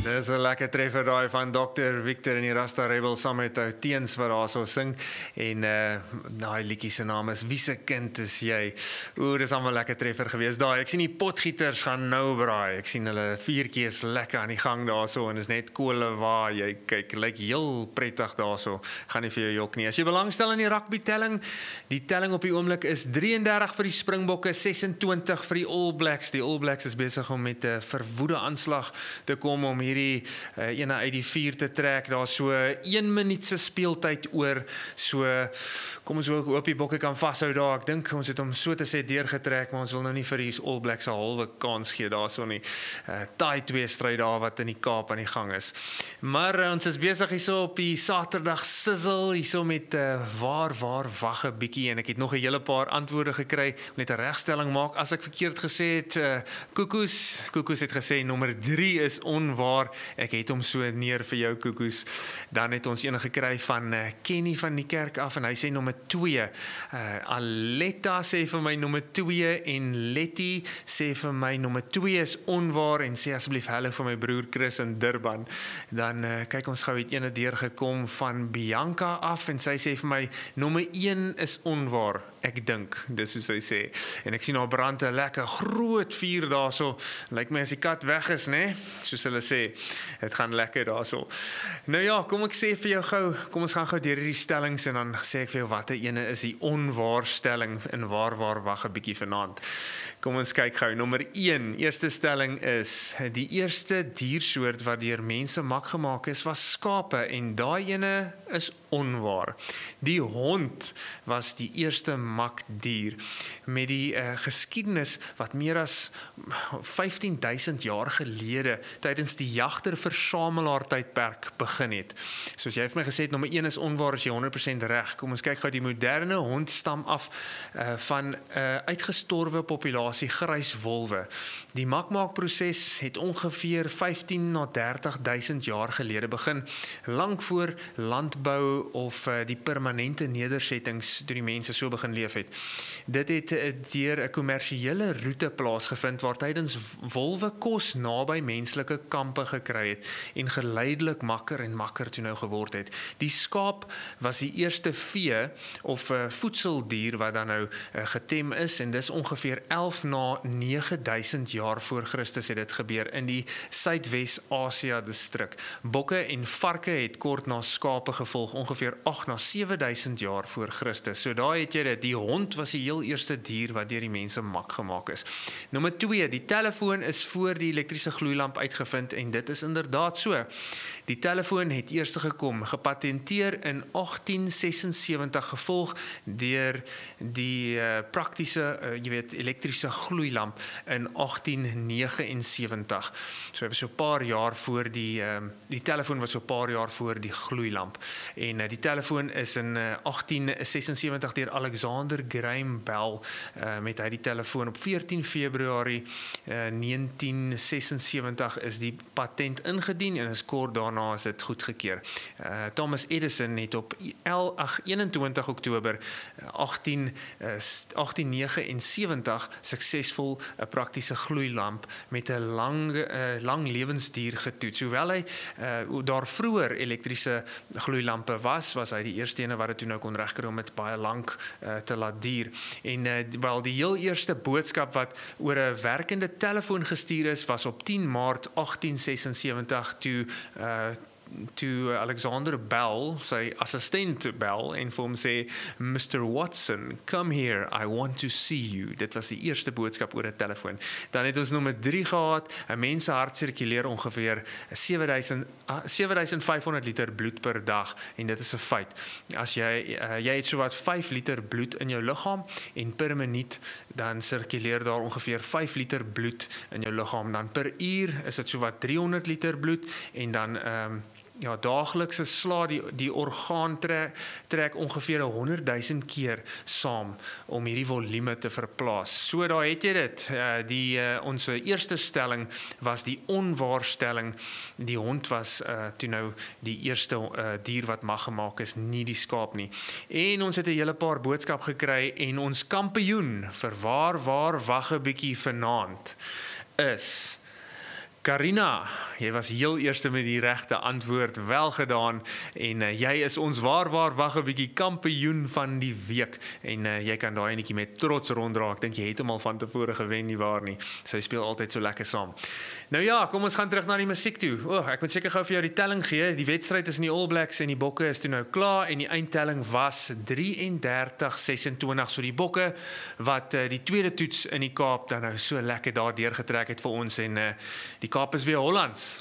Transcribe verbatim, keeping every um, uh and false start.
Dis 'n lekker treffer daai van dokter Victor en die Rasta Rebel saam met ou Teens wat daar so sing en uh daai liedjie se naam is Wie se kind is jy? Oor dis almal lekker treffer geweest daai. Ek sien die potgieters gaan nou braai. Ek sien hulle vuurtjie is lekker aan die gang daarso en is net kole waar jy kyk, lyk heel prettig daarso. Gaan nie vir jou jok nie. As jy belangstel in die rugby telling, die telling op die oomblik is drieëndertig vir die Springbokke, ses en twintig vir die All Blacks. Die All Blacks is besig om met 'n verwoede aanslag te kom om hierdie uh, ene uit die vier te trek. Daar so een minuut se speeltyd oor. So kom ons hoop die bokke kan vashou daar. Ek dink ons het hom so te sê deurgetrek, maar ons wil nou nie vir die All Blacks 'n halwe kans gee daarso nie. Uh, taai twee stryd daar wat in die Kaap aan die gang is. Maar uh, ons is besig hierso op die Saterdag sizzle hierso met uh, waar waar wag 'n bietjie en ek het nog 'n hele paar antwoorde gekry. Net 'n regstelling maak as ek verkeerd gesê het. Uh, Koekoes, Koekoes het gesê nommer drie is onwaar. Ek het hom so neer vir jou Koekoes. Dan het ons een gekry van uh, Kenny van die kerk af en hy sê nommer twee. Uh, Aletta sê vir my nommer twee en Letty sê vir my nommer twee is onwaar en sê asseblief hallo vir my broer Chris in Durban. Dan uh, kyk ons gou het ene deurgekom van Bianca af en sy sê vir my nommer een is onwaar. Ek dink, dis hoe sy sê. En ek sien haar brand 'n lekker groot vuur daarso. Lyk my as die kat weg is, né? Soos hulle sê. Dit gaan lekker daarso. Nou ja, kom ek sê vir jou gou, kom ons gaan gou deur hierdie stellings en dan sê ek vir jou watter ene is die onwaar stelling en waar waar wag 'n bietjie vanaand. Kom ons kyk gou. Nommer een, eerste stelling is die eerste diersoort wat deur mense mak gemaak is was skape en daai ene is onwaar. Die hond was die eerste makdier met die uh, geskiedenis wat meer as vyftien duisend jaar gelede tydens die jagter-versamelaar tydperk begin het. Soos jy vir my gesê het, nommer een is onwaar, as jy honderd persent reg. Kom ons kyk gou, die moderne hond stam af uh, van 'n uh, uitgestorwe populasie gryswolwe. Die makmaakproses het ongeveer vyftien na dertig duisend jaar gelede begin, lank voor landbou of uh, die permanente nedersettings toe die mense so begin leef het. Dit het uh, deur 'n kommersiële roete plaasgevind waar tydens wolwe kos naby menslike kampe gekry het en geleidelik makker en makker toe nou geword het. Die skaap was die eerste vee of uh, voedseldier wat dan nou uh, getem is en dis ongeveer elf na nege duisend jaar voor Christus het dit gebeur in die Suidwes-Asia distrik. Bokke en varke het kort na skape gevolg, ongeveer agt na sewe duisend jaar voor Christus. So daar het jy dit, die hond was die heel eerste dier wat deur die mense mak gemaak is. Nommer twee, die telefoon is voor die elektriese gloeilamp uitgevind en dit is inderdaad so. Die telefoon het eers gekom, gepatenteer in agttien sesensewentig, gevolg deur die uh, praktiese, uh, jy weet, elektriese gloeilamp in agttien negenensewentig. So was so 'n paar jaar voor die uh, die telefoon was so 'n paar jaar voor die gloeilamp. En uh, die telefoon is in uh, agttien sesensewentig deur Alexander Graham Bell uh, met hy die telefoon op veertien Februarie uh, negentien sesensewentig is die patent ingedien en is kort daarna is dit goedgekeur. Uh, Thomas Edison het op eenentwintig Oktober agttien negenensewentig suksesvol 'n praktiese gloeilamp met 'n lang uh, lang lewensduur getoets. Hoewel hy uh, daar vroeër elektriese gloeilampe was, was hy die eerste ene wat dit toe nou kon regkry om dit baie lank uh, te laat duur. En uh, wel die heel eerste boodskap wat oor 'n werkende telefoon gestuur is, was op tien Maart agttien sesensewentig toe uh, toe Alexander Bell, sy assistent Bell, en vir hom sê, mister Watson, come here, I want to see you. Dit was die eerste boodskap oor 'n telefoon. Dan het ons nommer drie gehad, 'n mens se hart sirkuleer ongeveer sewe duisend vyf honderd liter bloed per dag, en dit is 'n feit. As jy, uh, jy het sowat vyf liter bloed in jou liggaam, en per minuut, dan sirkuleer daar ongeveer vyf liter bloed in jou liggaam. Dan per uur is dit sowat driehonderd liter bloed, en dan um, ja, daaglikse sla die, die orgaan trek, trek ongeveer honderd duisend keer saam om hierdie volume te verplaas. So daar het jy dit. Uh, die, uh, ons eerste stelling was die onwaarstelling. Die hond was uh, toe nou die eerste uh, dier wat mag gemaak is, nie die skaap nie. En ons het 'n hele paar boodskap gekry en ons kampioen vir waar waar wag 'n bietjie vanaand is Karina jy was heel eerste met die regte antwoord, wel gedaan en uh, jy is ons waar waar wag 'n bietjie kampioen van die week en uh, jy kan daai netjie met trots ronddra. Ek dink jy het hom al van tevore gewen nie waar nie. Sy speel altyd so lekker saam. Nou ja, kom ons gaan terug na die musiek toe. O, oh, ek moet seker gou vir jou die telling gee. Die wedstryd tussen die All Blacks en die Bokke is toe nou klaar en die eindtelling was drieëndertig sesentwintig. So die Bokke wat uh, die tweede toets in die Kaap dan nou so lekker daar deurgetrek het vir ons en uh, die Kaap is weer Hollands.